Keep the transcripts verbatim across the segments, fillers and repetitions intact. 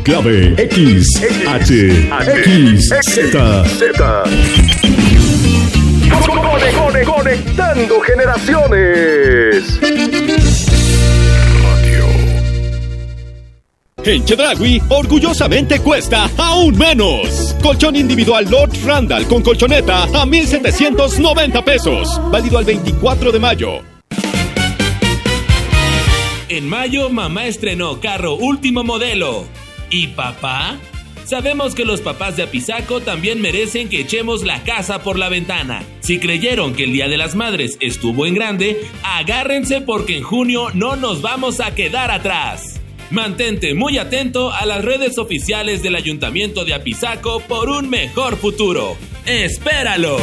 clave X H X Z. Conectando generaciones. En Chedraui, orgullosamente cuesta aún menos. Colchón individual Lord Randall con colchoneta a mil setecientos noventa pesos. Válido al veinticuatro de mayo. En mayo, mamá estrenó carro último modelo. ¿Y papá? Sabemos que los papás de Apizaco también merecen que echemos la casa por la ventana. Si creyeron que el Día de las Madres estuvo en grande, agárrense porque en junio no nos vamos a quedar atrás. Mantente muy atento a las redes oficiales del Ayuntamiento de Apizaco por un mejor futuro. ¡Espéralo!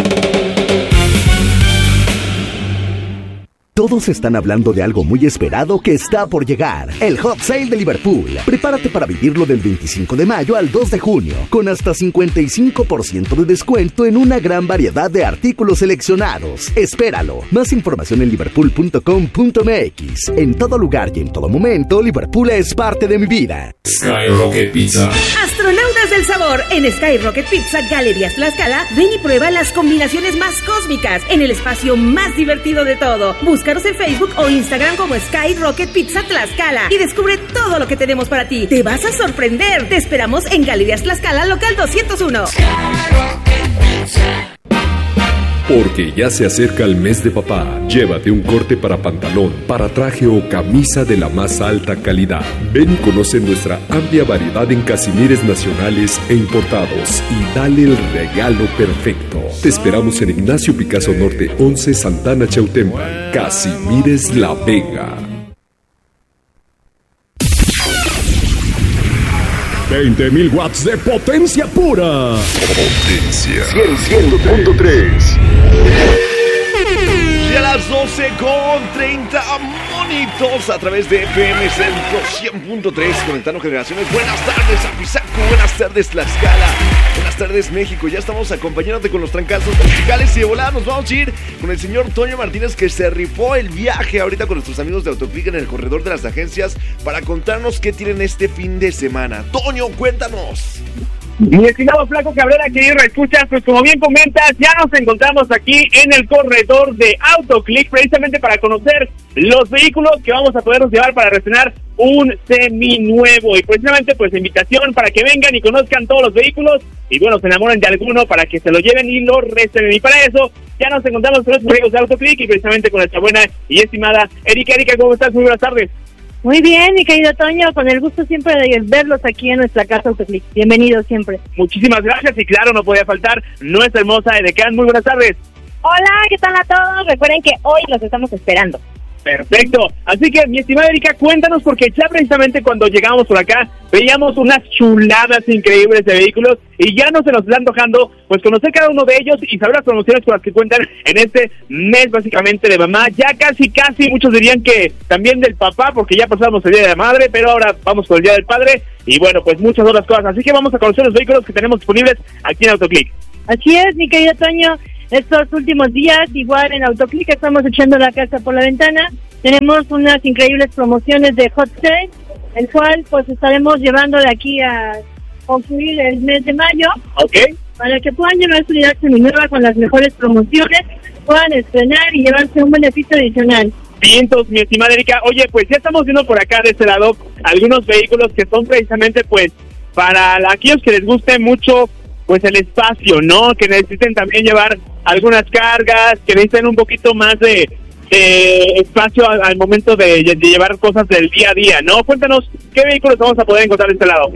Todos están hablando de algo muy esperado que está por llegar. El Hot Sale de Liverpool. Prepárate para vivirlo del veinticinco de mayo al dos de junio, con hasta cincuenta y cinco por ciento de descuento en una gran variedad de artículos seleccionados. Espéralo. Más información en liverpool punto com punto m x. En todo lugar y en todo momento, Liverpool es parte de mi vida. Skyrocket Pizza. Astronautas del sabor. En Skyrocket Pizza Galerías Tlaxcala, ven y prueba las combinaciones más cósmicas en el espacio más divertido de todo. Búscanos en Facebook o Instagram como Skyrocket Pizza Tlaxcala y descubre todo lo que tenemos para ti. Te vas a sorprender. Te esperamos en Galerías Tlaxcala, local doscientos uno. Porque ya se acerca el mes de papá. Llévate un corte para pantalón, para traje o camisa de la más alta calidad. Ven y conoce nuestra amplia variedad en casimires nacionales e importados y dale el regalo perfecto. Te esperamos en Ignacio Picasso Norte once, Santana Chautempan. Casimires La Vega. veinte mil watts de potencia pura. Potencia. cien punto tres. Y a las doce con treinta monitos a través de F M Centro cien punto tres, conectando generaciones. Buenas tardes, Apizaco. Buenas tardes, Tlaxcala. Buenas tardes, México. Ya estamos acompañándote con los trancazos musicales y de volada nos vamos a ir con el señor Toño Martínez, que se rifó el viaje ahorita con nuestros amigos de Autoclick en el corredor de las agencias para contarnos qué tienen este fin de semana. Toño, cuéntanos. Mi estimado Flaco Cabrera, querido escuchas, pues como bien comentas, ya nos encontramos aquí en el corredor de Autoclick, precisamente para conocer los vehículos que vamos a podernos llevar para reestrenar un seminuevo. Y precisamente pues invitación para que vengan y conozcan todos los vehículos y bueno, se enamoren de alguno para que se lo lleven y lo reestrenen. Y para eso ya nos encontramos con los amigos de Autoclick y precisamente con nuestra buena y estimada Erika. Erika, ¿cómo estás? Muy buenas tardes. Muy bien, mi querido Toño, con el gusto siempre de verlos aquí en nuestra casa Autoclick. Bienvenidos siempre. Muchísimas gracias y claro, no podía faltar nuestra hermosa Edecán. Muy buenas tardes. Hola, ¿qué tal a todos? Recuerden que hoy los estamos esperando. Perfecto, así que mi estimada Erika, cuéntanos, porque ya precisamente cuando llegamos por acá veíamos unas chuladas increíbles de vehículos y ya no se nos está antojando pues conocer cada uno de ellos y saber las promociones con las que cuentan en este mes básicamente de mamá. Ya casi casi muchos dirían que también del papá, porque ya pasamos el día de la madre, pero ahora vamos con el día del padre y bueno, pues muchas otras cosas, así que vamos a conocer los vehículos que tenemos disponibles aquí en Autoclick. Así es, mi querido Toño. Estos últimos días, igual en Autoclick, estamos echando la casa por la ventana. Tenemos unas increíbles promociones de Hot Sale, el cual pues estaremos llevando de aquí a concluir el mes de mayo. Ok. Para que puedan llevar su unidad seminueva con las mejores promociones, puedan estrenar y llevarse un beneficio adicional. Vientos, mi estimada Erika. Oye, pues ya estamos viendo por acá de este lado algunos vehículos que son precisamente pues para aquellos que les guste mucho pues el espacio, ¿no? Que necesiten también llevar algunas cargas, que necesiten un poquito más de, de espacio al, al momento de, de llevar cosas del día a día, ¿no? Cuéntanos, ¿qué vehículos vamos a poder encontrar de este lado?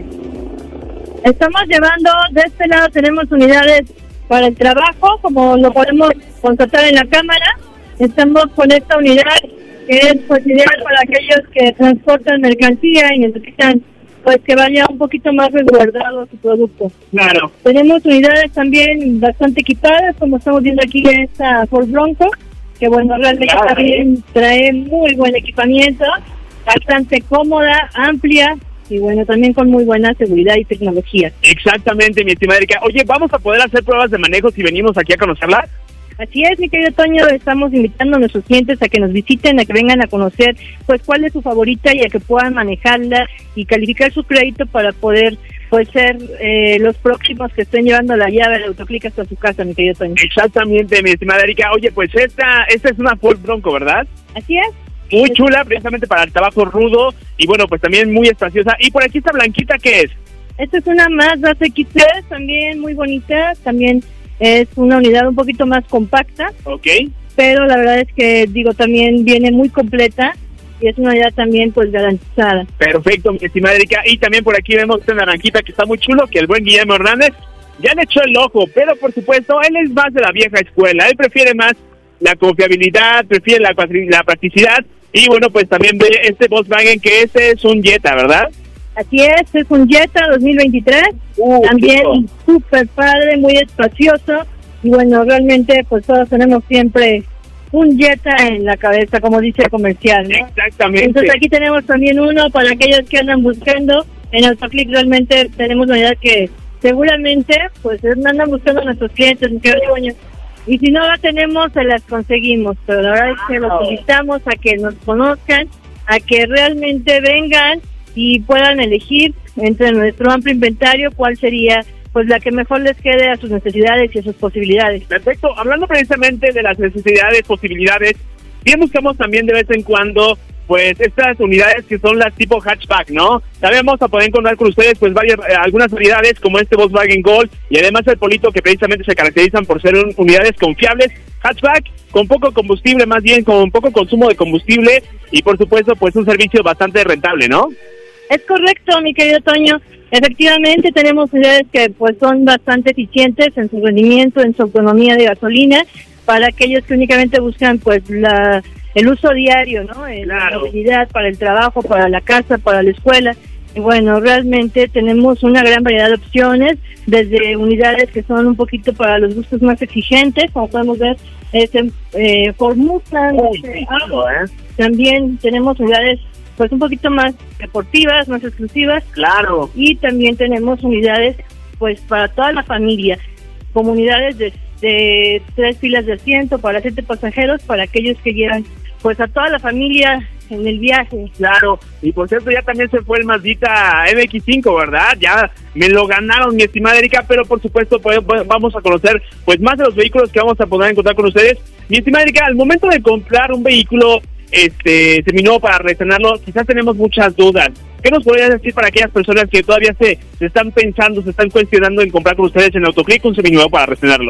Estamos llevando, de este lado tenemos unidades para el trabajo, como lo podemos constatar en la cámara. Estamos con esta unidad que es pues ideal para aquellos que transportan mercancía y necesitan pues que vaya un poquito más resguardado su producto. Claro. Tenemos unidades también bastante equipadas, como estamos viendo aquí en esta Ford Bronco, que bueno, realmente claro, también trae muy buen equipamiento, bastante cómoda, amplia, y bueno, también con muy buena seguridad y tecnología. Exactamente, mi estimada Erika. Oye, ¿vamos a poder hacer pruebas de manejo si venimos aquí a conocerla? Así es, mi querido Toño, estamos invitando a nuestros clientes a que nos visiten, a que vengan a conocer pues cuál es su favorita y a que puedan manejarla y calificar su crédito para poder pues ser eh, los próximos que estén llevando la llave de Autoclick hasta su casa, mi querido Toño. Exactamente, mi estimada Erika. Oye, pues esta, esta es una Ford Bronco, ¿verdad? Así es. Muy chula, precisamente para el trabajo rudo y bueno, pues también muy espaciosa. Y por aquí esta blanquita, ¿qué es? Esta es una Mazda C X tres, también muy bonita, también es una unidad un poquito más compacta. Ok. Pero la verdad es que, digo, también viene muy completa y es una unidad también, pues, garantizada. Perfecto, mi estimada Erika. Y también por aquí vemos esta naranjita que está muy chulo, que el buen Guillermo Hernández ya le echó el ojo, pero por supuesto, él es más de la vieja escuela. Él prefiere más la confiabilidad, prefiere la, la practicidad. Y bueno, pues también ve este Volkswagen, que este es un Jetta, ¿verdad? Así es, es un Jetta dos mil veintitrés, uh, también súper padre, muy espacioso, y bueno, realmente pues todos tenemos siempre un Jetta en la cabeza, como dice el comercial, ¿no? Exactamente. Entonces aquí tenemos también uno para aquellos que andan buscando, en Autoclick realmente tenemos una unidad que seguramente pues andan buscando a nuestros clientes, y si no la tenemos, se las conseguimos, pero la verdad es que los invitamos a que nos conozcan, a que realmente vengan y puedan elegir entre nuestro amplio inventario cuál sería pues la que mejor les quede a sus necesidades y a sus posibilidades. Perfecto, hablando precisamente de las necesidades, posibilidades, bien buscamos también de vez en cuando pues estas unidades que son las tipo hatchback, ¿no? También vamos a poder encontrar con ustedes pues varias, eh, algunas unidades como este Volkswagen Gol y además el Polito, que precisamente se caracterizan por ser un, unidades confiables, hatchback, con poco combustible, más bien con poco consumo de combustible y por supuesto pues un servicio bastante rentable, ¿no? Es correcto, mi querido Toño. Efectivamente tenemos unidades que pues son bastante eficientes en su rendimiento, en su autonomía de gasolina, para aquellos que únicamente buscan pues la el uso diario, ¿no? El, claro. La movilidad para el trabajo, para la casa, para la escuela. Y bueno, realmente tenemos una gran variedad de opciones, desde unidades que son un poquito para los gustos más exigentes, como podemos ver, este, eh, Ford Mustang, oh, este, sí, claro, ¿eh? También tenemos unidades pues un poquito más deportivas, más exclusivas. Claro. Y también tenemos unidades pues para toda la familia, como unidades de, de tres filas de asiento para siete pasajeros, para aquellos que llevan pues a toda la familia en el viaje. Claro, y por cierto ya también se fue el Mazdita M X cinco, ¿verdad? Ya me lo ganaron, mi estimada Erika, pero por supuesto pues, vamos a conocer pues más de los vehículos que vamos a poder encontrar con ustedes. Mi estimada Erika, al momento de comprar un vehículo este seminuevo para reestrenarlo, quizás tenemos muchas dudas. ¿Qué nos podrías decir para aquellas personas que todavía se, se están pensando, se están cuestionando en comprar con ustedes en Autoclick un seminuevo para reestrenarlo?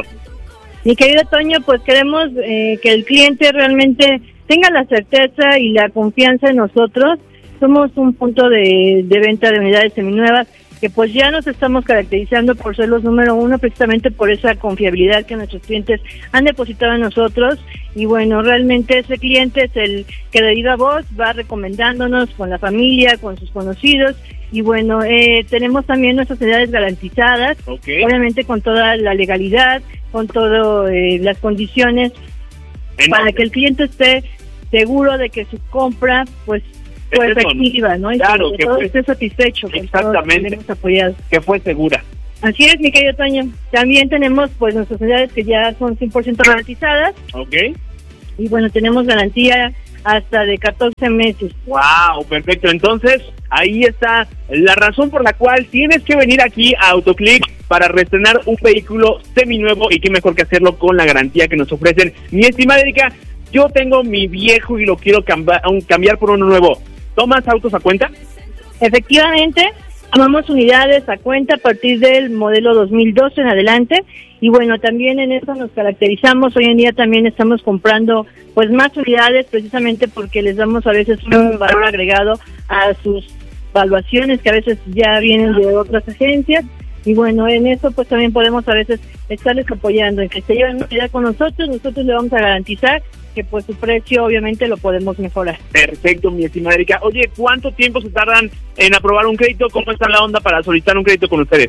Mi querido Toño, pues queremos eh, que el cliente realmente tenga la certeza y la confianza en nosotros. Somos un punto de, de venta de unidades seminuevas que pues ya nos estamos caracterizando por ser los número uno, precisamente por esa confiabilidad que nuestros clientes han depositado en nosotros. Y bueno, realmente ese cliente es el que de viva voz va recomendándonos con la familia, con sus conocidos. Y bueno, eh, tenemos también nuestras unidades garantizadas, okay, obviamente con toda la legalidad, con todas eh, las condiciones, ¿En para que el cliente esté seguro de que su compra pues fue efectiva, ¿no? Y claro, que que todo fue, esté satisfecho. Exactamente, apoyado. Que fue segura. Así es, mi querido Toño. También tenemos pues nuestras unidades que ya son cien por ciento garantizadas. Ok. Y bueno, tenemos garantía hasta de catorce meses. Wow, perfecto. Entonces, ahí está la razón por la cual tienes que venir aquí a Autoclick para reestrenar un vehículo seminuevo, y qué mejor que hacerlo con la garantía que nos ofrecen. Mi estimada Erika, yo tengo mi viejo y lo quiero cambiar, cambiar por uno nuevo. ¿Tomas autos a cuenta? Efectivamente, tomamos unidades a cuenta a partir del modelo dos mil doce en adelante. Y bueno, también en eso nos caracterizamos. Hoy en día también estamos comprando pues más unidades, precisamente porque les damos a veces un valor agregado a sus valuaciones que a veces ya vienen de otras agencias. Y bueno, en eso pues también podemos a veces estarles apoyando. En que se lleven una unidad con nosotros, nosotros le vamos a garantizar que pues su precio obviamente lo podemos mejorar. Perfecto, mi estimada Erika. Oye, ¿cuánto tiempo se tardan en aprobar un crédito? ¿Cómo está la onda para solicitar un crédito con ustedes?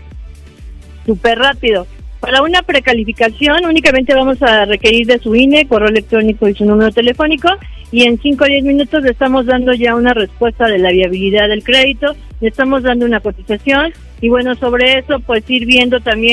Súper rápido. Para una precalificación únicamente vamos a requerir de su I N E, correo electrónico y su número telefónico, y en cinco o diez minutos le estamos dando ya una respuesta de la viabilidad del crédito, le estamos dando una cotización, y bueno, sobre eso pues ir viendo también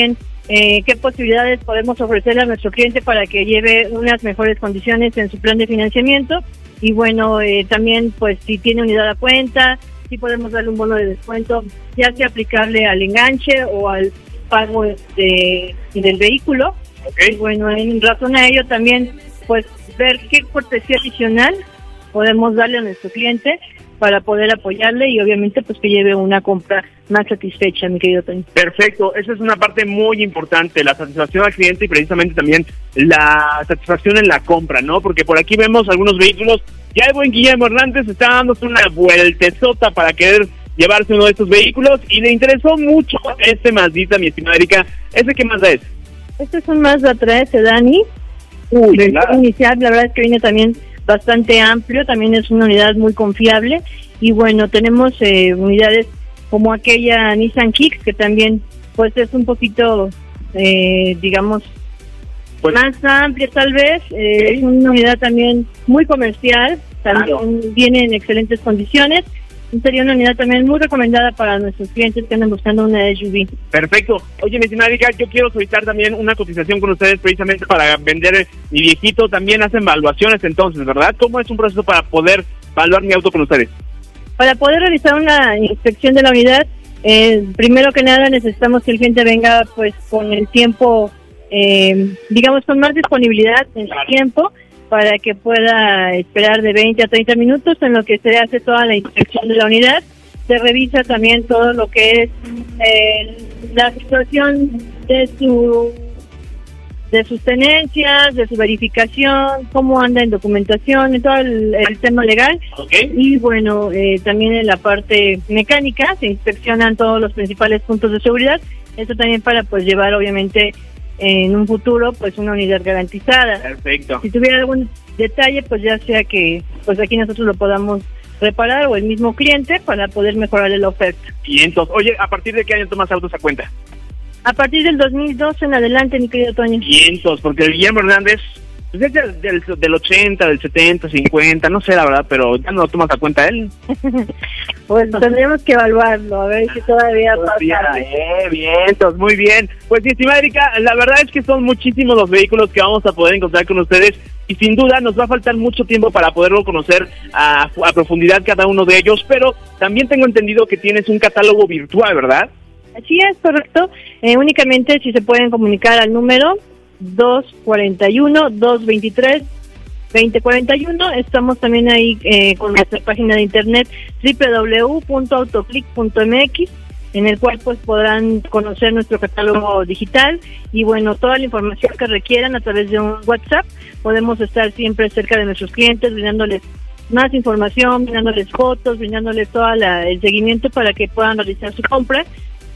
eh, qué posibilidades podemos ofrecerle a nuestro cliente para que lleve unas mejores condiciones en su plan de financiamiento. Y bueno, eh, también pues si tiene unidad a cuenta, si podemos darle un bono de descuento, ya sea aplicable al enganche o al pago de, del vehículo. Okay. Y bueno, en razón a ello también pues ver qué cortesía adicional podemos darle a nuestro cliente para poder apoyarle y obviamente pues que lleve una compra más satisfecha, mi querido Tony. Perfecto, esa es una parte muy importante, la satisfacción al cliente y precisamente también la satisfacción en la compra, ¿no? Porque por aquí vemos algunos vehículos, ya el buen Guillermo Hernández está dándose una vueltezota para querer llevarse uno de estos vehículos y le interesó mucho este Mazdita, mi estimada Erika. ¿Ese qué Mazda es? Este es un Mazda tres Sedani. Uy, Versión claro. inicial, la verdad es que viene también bastante amplio, también es una unidad muy confiable y bueno, tenemos eh, unidades como aquella Nissan Kicks que también pues es un poquito eh, digamos Pues- más amplia tal vez, eh, es una unidad también muy comercial, también Claro. viene en excelentes condiciones. Sería una unidad también muy recomendada para nuestros clientes que andan buscando una S U V. Perfecto. Oye, mi estimada Erika, yo quiero solicitar también una cotización con ustedes precisamente para vender mi viejito. También hacen valuaciones entonces, ¿verdad? ¿Cómo es un proceso para poder valuar mi auto con ustedes? Para poder realizar una inspección de la unidad, eh, primero que nada necesitamos que el cliente venga pues con el tiempo, eh, digamos con más disponibilidad en el tiempo, para que pueda esperar de veinte a treinta minutos en lo que se hace toda la inspección de la unidad. Se revisa también todo lo que es eh, la situación de su de sus tenencias, de su verificación, cómo anda en documentación, en todo el, el tema legal. Okay. Y bueno, eh, también en la parte mecánica se inspeccionan todos los principales puntos de seguridad. Esto también para pues llevar obviamente en un futuro pues una unidad garantizada. Perfecto. Si tuviera algún detalle pues ya sea que pues aquí nosotros lo podamos reparar o el mismo cliente para poder mejorarle la oferta. Y entonces, oye, ¿a partir de qué año tomas autos a cuenta? A partir del dos mil doce en adelante, mi querido Toño. Y entonces, porque el Guillermo Hernández pues es del, del, del ochenta, del setenta, cincuenta, no sé la verdad, pero ya no lo tomas a cuenta él. Pues tendríamos que evaluarlo, a ver si todavía Todavía, pasa. eh, vientos, muy bien. Pues mi estimada Erika, la verdad es que son muchísimos los vehículos que vamos a poder encontrar con ustedes y sin duda nos va a faltar mucho tiempo para poderlo conocer a, a profundidad cada uno de ellos, pero también tengo entendido que tienes un catálogo virtual, ¿verdad? Así es, correcto. Eh, únicamente si se pueden comunicar al número dos cuarenta y uno, dos veintitrés, veinte cuarenta y uno. Estamos también ahí eh, con nuestra página de internet doble u doble u doble u punto autoclick punto m x, en el cual pues podrán conocer nuestro catálogo digital y bueno, toda la información que requieran a través de un WhatsApp. Podemos estar siempre cerca de nuestros clientes, brindándoles más información, brindándoles fotos, brindándoles todo el seguimiento para que puedan realizar su compra.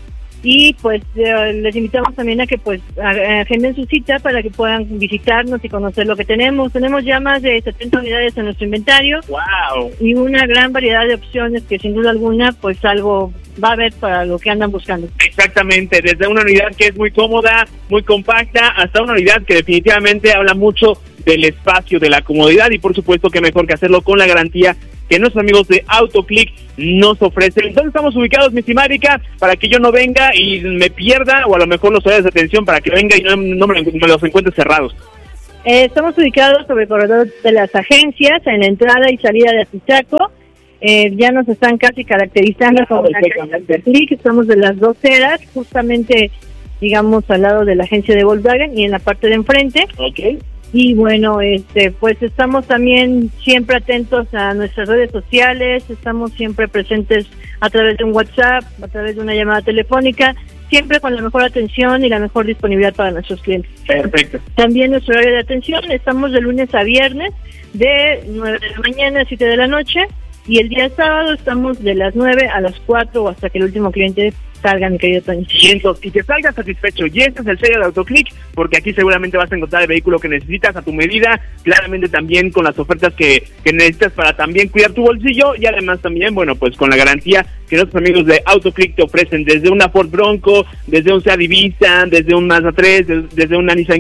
Y pues eh, les invitamos también a que pues agenden su cita para que puedan visitarnos y conocer lo que tenemos. Tenemos ya más de setenta unidades en nuestro inventario. ¡Wow! Y una gran variedad de opciones que sin duda alguna pues algo va a haber para lo que andan buscando. Exactamente, desde una unidad que es muy cómoda, muy compacta, hasta una unidad que definitivamente habla mucho del espacio, de la comodidad y por supuesto que mejor que hacerlo con la garantía que nuestros amigos de AutoClick nos ofrecen. Entonces estamos ubicados, mi estimada Erika, para que yo no venga y me pierda, o a lo mejor los horarios de atención para que venga y no, no me, me los encuentre cerrados. Eh, estamos ubicados sobre el corredor de las agencias, en la entrada y salida de Apizaco. Eh, ya nos están casi caracterizando como la AutoClick. Estamos de las dos eras, justamente, digamos, al lado de la agencia de Volkswagen y en la parte de enfrente. Ok. Y bueno, este, pues estamos también siempre atentos a nuestras redes sociales, estamos siempre presentes a través de un WhatsApp, a través de una llamada telefónica, siempre con la mejor atención y la mejor disponibilidad para nuestros clientes. Perfecto. También nuestro horario de atención, estamos de lunes a viernes, de nueve de la mañana a siete de la noche, y el día sábado estamos de las nueve a las cuatro o hasta que el último cliente salga, mi querido Toño. Y entonces, y que salgas satisfecho. Y este es el sello de AutoClick, porque aquí seguramente vas a encontrar el vehículo que necesitas a tu medida, claramente también con las ofertas que, que necesitas para también cuidar tu bolsillo, y además también, bueno, pues con la garantía que nuestros amigos de AutoClick te ofrecen, desde una Ford Bronco, desde un Seat Ibiza, desde un Mazda tres, desde, desde una Nissan Kicks,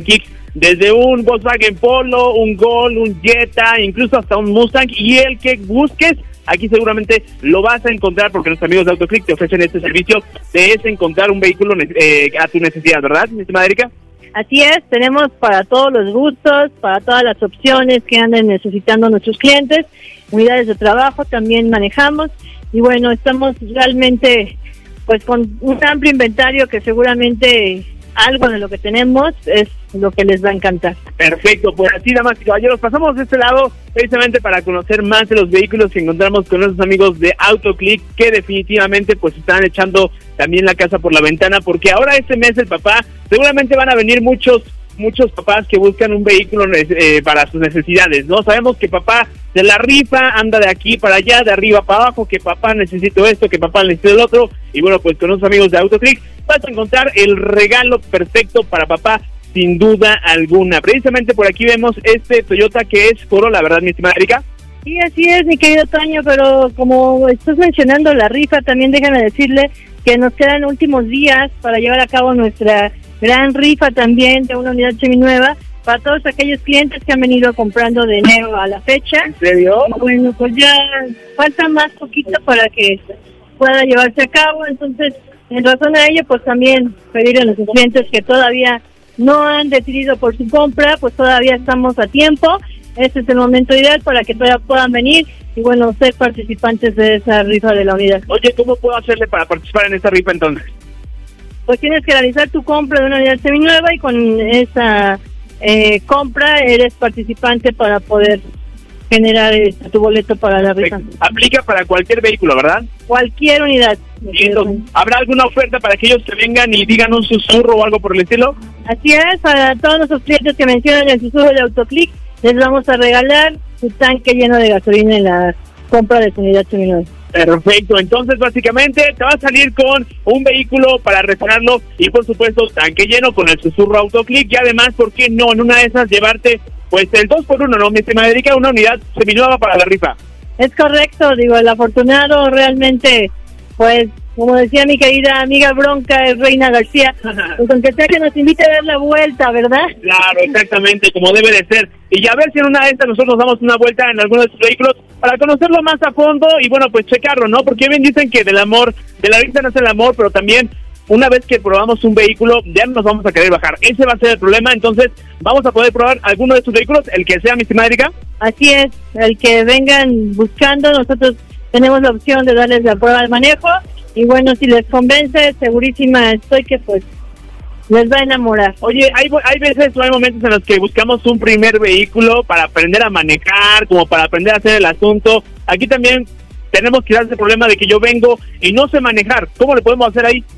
desde un Volkswagen Polo, un Gol, un Jetta, incluso hasta un Mustang, y el que busques, aquí seguramente lo vas a encontrar, porque nuestros amigos de AutoClick te ofrecen este servicio de es encontrar un vehículo eh, a tu necesidad, ¿verdad, mi estimada Erika? Así es, tenemos para todos los gustos, para todas las opciones que anden necesitando nuestros clientes, unidades de trabajo también manejamos, y bueno, estamos realmente pues con un amplio inventario que seguramente algo de lo que tenemos es lo que les va a encantar. Perfecto, pues así, damas y caballeros, pasamos de este lado precisamente para conocer más de los vehículos que encontramos con nuestros amigos de AutoClick, que definitivamente pues están echando también la casa por la ventana, porque ahora este mes el papá, seguramente van a venir muchos muchos papás que buscan un vehículo eh, para sus necesidades, ¿no? Sabemos que papá se la rifa, anda de aquí para allá, de arriba para abajo, que papá necesito esto, que papá necesito el otro, y bueno, pues con los amigos de AutoClick vas a encontrar el regalo perfecto para papá, sin duda alguna. Precisamente por aquí vemos este Toyota que es Corolla, ¿verdad, mi estimada Erika? Sí, así es, mi querido Toño, pero como estás mencionando la rifa, también déjame decirle que nos quedan últimos días para llevar a cabo nuestra gran rifa también de una unidad seminueva para todos aquellos clientes que han venido comprando de enero a la fecha. ¿En serio? Bueno, pues ya falta más poquito para que pueda llevarse a cabo, entonces en razón a ello pues también pedirle a nuestros clientes que todavía no han decidido por su compra, pues todavía estamos a tiempo. Este es el momento ideal para que todavía puedan venir y bueno, ser participantes de esa rifa de la unidad. Oye, ¿cómo puedo hacerle para participar en esta rifa entonces? Pues tienes que realizar tu compra de una unidad seminueva y con esa eh, compra eres participante para poder generar eh, tu boleto para la rifa. Aplica para cualquier vehículo, ¿verdad? Cualquier unidad. Entonces, ¿habrá alguna oferta para aquellos que vengan y digan un susurro o algo por el estilo? Así es, para todos nuestros clientes que mencionan el susurro de AutoClick, les vamos a regalar su tanque lleno de gasolina en la compra de su unidad seminueva. Perfecto, entonces básicamente te va a salir con un vehículo para repararlo y por supuesto tanque lleno con el susurro AutoClick y además, ¿por qué no? En una de esas llevarte pues el dos por uno, ¿no? Mi estimada Erika, una unidad seminueva para la rifa. Es correcto, digo, el afortunado realmente, pues, como decía mi querida amiga Bronca, es Reina García, pues aunque sea que nos invite a dar la vuelta, ¿verdad? Claro, exactamente, como debe de ser. Y ya ver si en una de estas nosotros nos damos una vuelta en alguno de sus vehículos para conocerlo más a fondo y bueno, pues checarlo, ¿no? Porque bien dicen que del amor, de la vista nace el amor, pero también una vez que probamos un vehículo, ya no nos vamos a querer bajar. Ese va a ser el problema, entonces vamos a poder probar alguno de estos vehículos, el que sea, mi estimada Erika. Así es, el que vengan buscando, nosotros tenemos la opción de darles la prueba de manejo y bueno, si les convence, segurísima estoy que pues les va a enamorar. Oye, hay, hay veces o hay momentos en los que buscamos un primer vehículo para aprender a manejar, como para aprender a hacer el asunto. Aquí también tenemos quizás el problema de que yo vengo y no sé manejar. ¿Cómo le podemos hacer ahí?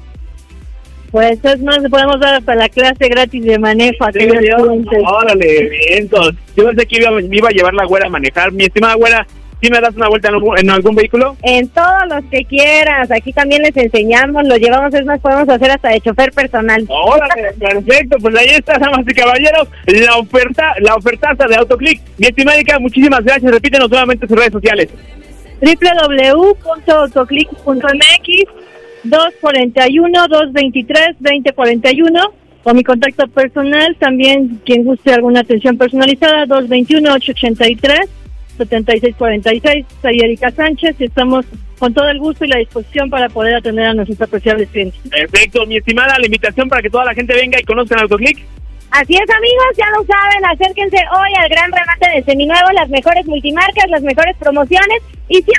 Pues es más, le podemos dar hasta la clase gratis de manejo a aquellos clientes. Órale, entonces, yo pensé que iba, me iba a llevar la güera a manejar. Mi estimada güera, ¿sí me das una vuelta en algún, en algún vehículo? En todos los que quieras, aquí también les enseñamos, lo llevamos, es más, podemos hacer hasta de chofer personal. Órale, perfecto, pues ahí está, damas y caballeros, la oferta, la ofertaza de AutoClick. Mi estimada Erika, muchísimas gracias, repítenos nuevamente sus redes sociales. doble u doble u doble u punto autoclick punto m x, dos cuatro uno, dos veintitrés, veinte cuarenta y uno, o mi contacto personal, también quien guste alguna atención personalizada, dos veintiuno, ocho ochenta y tres, setenta y seis cuarenta y seis, soy Erika Sánchez y estamos con todo el gusto y la disposición para poder atender a nuestros apreciables clientes. Perfecto, mi estimada, la invitación para que toda la gente venga y conozcan AutoClick. Así es, amigos, ya lo saben, acérquense hoy al gran remate de seminuevo, las mejores multimarcas, las mejores promociones y cien